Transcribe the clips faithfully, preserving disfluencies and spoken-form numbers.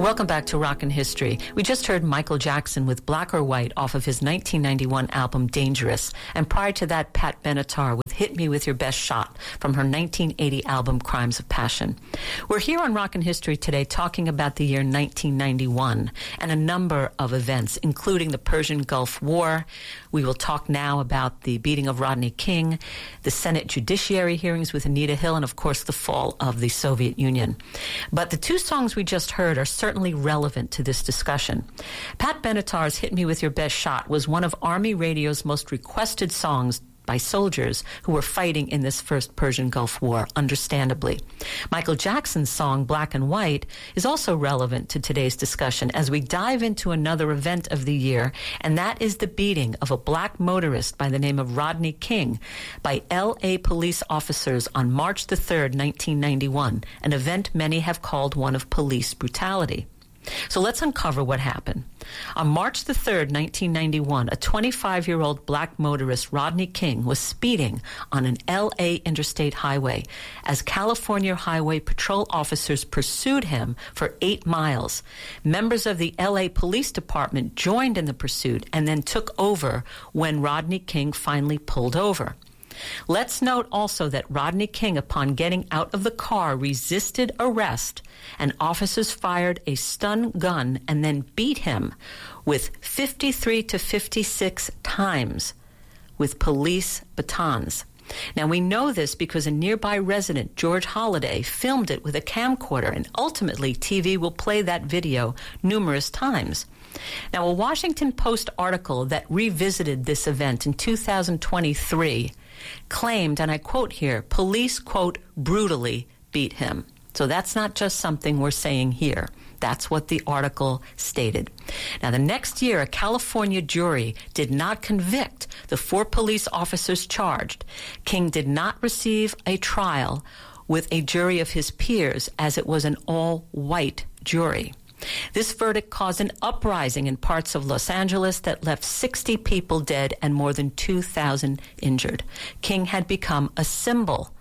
Welcome back to Rockin' History. We just heard Michael Jackson with Black or White off of his nineteen ninety-one album Dangerous. And prior to that, Pat Benatar with Hit Me With Your Best Shot from her nineteen eighty album Crimes of Passion. We're here on Rockin' History today talking about the year nineteen ninety-one and a number of events, including the Persian Gulf War. We will talk now about the beating of Rodney King, the Senate Judiciary hearings with Anita Hill, and of course the fall of the Soviet Union. But the two songs we just heard are certainly relevant to this discussion. Pat Benatar's Hit Me With Your Best Shot was one of Army radio's most requested songs by soldiers who were fighting in this first Persian Gulf War, understandably. Michael Jackson's song Black and White is also relevant to today's discussion as we dive into another event of the year, and that is the beating of a black motorist by the name of Rodney King by L A police officers on March the third, nineteen ninety-one, an event many have called one of police brutality. So let's uncover what happened. On March the third, nineteen ninety-one, a twenty-five-year-old black motorist, Rodney King, was speeding on an L A interstate highway as California Highway Patrol officers pursued him for eight miles. Members of the L A Police Department joined in the pursuit and then took over when Rodney King finally pulled over. Let's note also that Rodney King, upon getting out of the car, resisted arrest, and officers fired a stun gun and then beat him with fifty-three to fifty-six times with police batons. Now, we know this because a nearby resident, George Holliday, filmed it with a camcorder, and ultimately T V will play that video numerous times. Now, a Washington Post article that revisited this event in two thousand twenty-three claimed, and I quote here, police, quote, brutally beat him. So that's not just something we're saying here. That's what the article stated. Now, the next year, a California jury did not convict the four police officers charged. King did not receive a trial with a jury of his peers, as it was an all-white jury. This verdict caused an uprising in parts of Los Angeles that left sixty people dead and more than two thousand injured. King had become a symbol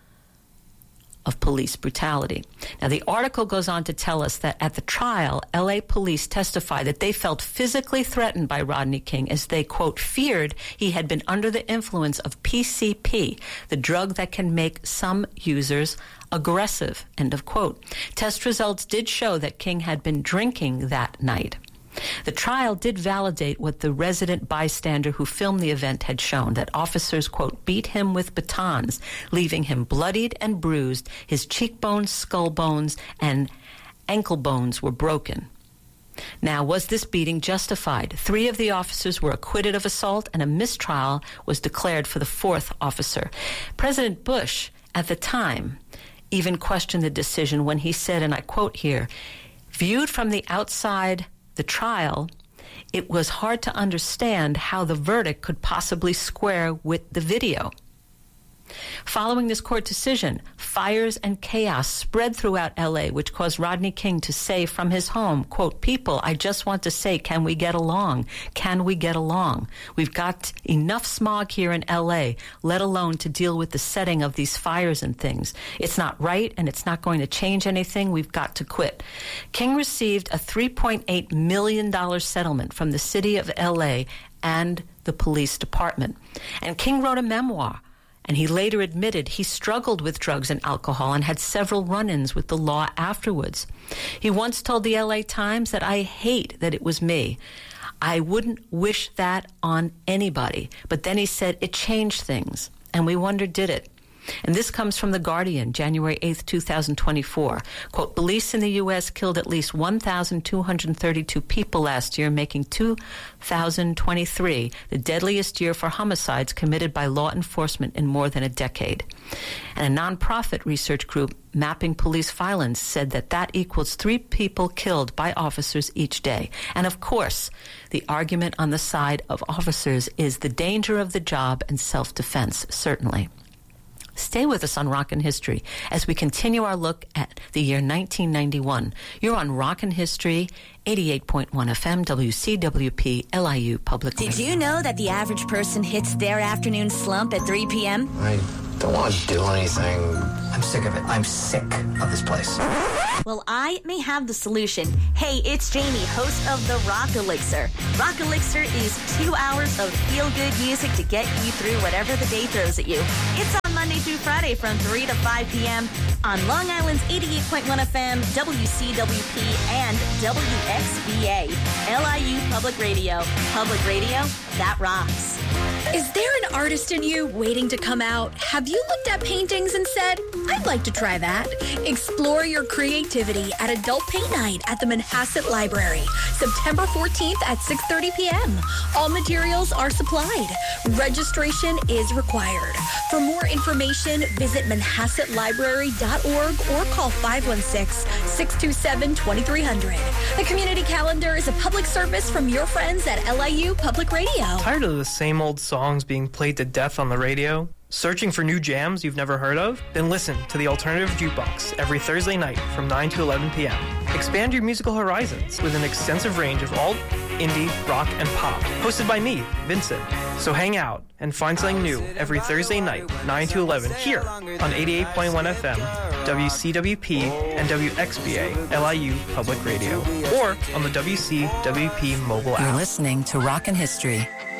of police brutality. Now, the article goes on to tell us that at the trial, L A police testified that they felt physically threatened by Rodney King as they, quote, feared he had been under the influence of P C P, the drug that can make some users aggressive, end of quote. Test results did show that King had been drinking that night. The trial did validate what the resident bystander who filmed the event had shown, that officers, quote, beat him with batons, leaving him bloodied and bruised. His cheekbones, skull bones, and ankle bones were broken. Now, was this beating justified? Three of the officers were acquitted of assault, and a mistrial was declared for the fourth officer. President Bush, at the time, even questioned the decision when he said, and I quote here, viewed from the outside the trial, it was hard to understand how the verdict could possibly square with the video. Following this court decision, fires and chaos spread throughout L A, which caused Rodney King to say from his home, quote, people, I just want to say, can we get along? Can we get along? We've got enough smog here in L A, let alone to deal with the setting of these fires and things. It's not right, and it's not going to change anything. We've got to quit. King received a three point eight million dollars settlement from the city of L A and the police department. And King wrote a memoir, and he later admitted he struggled with drugs and alcohol and had several run-ins with the law afterwards. He once told the L A Times that I hate that it was me. I wouldn't wish that on anybody. But then he said it changed things, and we wonder, did it? And this comes from The Guardian, January eighth, twenty twenty-four. Quote, police in the U S killed at least one thousand two hundred thirty-two people last year, making two thousand twenty-three the deadliest year for homicides committed by law enforcement in more than a decade. And a nonprofit research group, Mapping Police Violence, said that that equals three people killed by officers each day. And of course, the argument on the side of officers is the danger of the job and self-defense, certainly. Stay with us on Rockin' History as we continue our look at the year nineteen ninety-one. You're on Rockin' History, eighty-eight point one F M, W C W P, L I U Public Radio. Did you know that the average person hits their afternoon slump at three p.m.? I don't want to do anything. I'm sick of it. I'm sick of this place. Well, I may have the solution. Hey, it's Jamie, host of the Rock Elixir. Rock Elixir is two hours of feel-good music to get you through whatever the day throws at you. It's on Monday through Friday from three to five p.m. on Long Island's eighty-eight point one F M, W C W P, and W X B A, L I U Public Radio. Public radio that rocks. Is there an artist in you waiting to come out? Have you looked at paintings and said, I'd like to try that? Explore your creativity at Adult Paint Night at the Manhasset Library, September fourteenth at six thirty p.m. All materials are supplied. Registration is required. For more information, visit manhasset library dot org or call five one six, six two seven, two three zero zero. The community calendar is a public service from your friends at L I U Public Radio. Tired of the same old songs being played to death on the radio? Searching for new jams you've never heard of? Then listen to the Alternative Jukebox every Thursday night from nine to eleven p.m. Expand your musical horizons with an extensive range of alt, indie, rock, and pop. Hosted by me, Vincent. So hang out and find something new every Thursday night, nine to eleven, here on eighty-eight point one F M, W C W P, and W X B A, L I U Public Radio. Or on the W C W P mobile app. You're listening to Rockin' History.